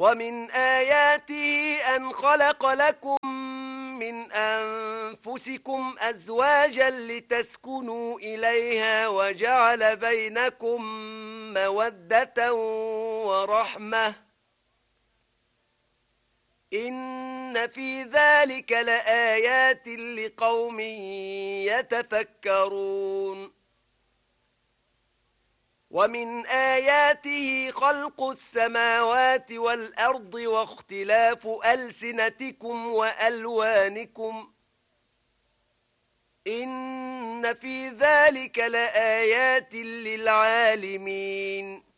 ومن آياته أن خلق لكم من أنفسكم أزواجا لتسكنوا إليها وجعل بينكم مودة ورحمة إن في ذلك لآيات لقوم يتفكرون ومن آياته خلق السماوات والأرض واختلاف ألسنتكم وألوانكم إن في ذلك لآيات للعالمين